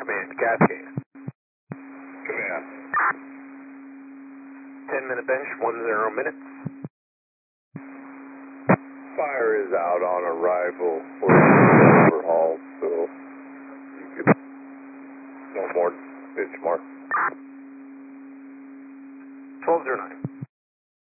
Command, Cascade. Command. 10-minute bench, 10 minutes. Fire is out on arrival for overhaul, so you can no more pitch mark. 1209.